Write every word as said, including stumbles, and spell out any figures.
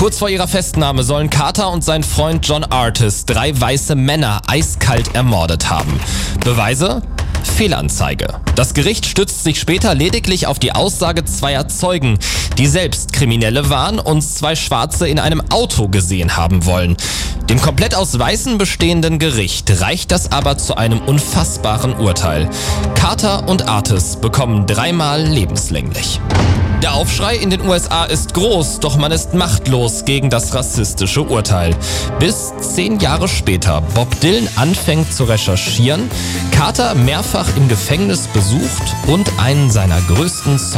Kurz vor ihrer Festnahme sollen Carter und sein Freund John Artis drei weiße Männer eiskalt ermordet haben. Beweise? Fehlanzeige. Das Gericht stützt sich später lediglich auf die Aussage zweier Zeugen, die selbst Kriminelle waren und zwei Schwarze in einem Auto gesehen haben wollen. Dem komplett aus Weißen bestehenden Gericht reicht das aber zu einem unfassbaren Urteil. Carter und Artis bekommen dreimal lebenslänglich. Der Aufschrei in den U S A ist groß, doch man ist machtlos gegen das rassistische Urteil. Bis zehn Jahre später Bob Dylan anfängt zu recherchieren, Carter mehrfach im Gefängnis besucht und einen seiner größten Songs